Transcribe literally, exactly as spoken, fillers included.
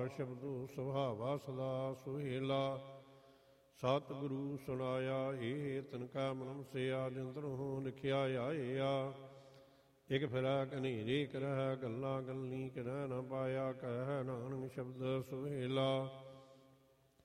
ਸ਼ਬਦੋ ਸੁਭਾਵਾ ਸਦਾ ਸੁਹੇਲਾ। ਸਤਿਗੁਰੂ ਸੁਣਾਇਆ ਇਹ ਤਿਨਕਾ ਮਨਮ ਸਿਆ ਜਿੰਦਰੋਂ ਲਿਖਿਆ ਆਇਆ। ਇਕ ਫਿਰਾ ਕਨੇਰੇ ਕਰਹਿ ਗੱਲਾਂ ਗੱਲੀ ਕਿਰਹਿ ਨ ਪਾਇਆ ਕਹਿ ਨਾਨਕ ਸ਼ਬਦ ਸੁਹੇਲਾ।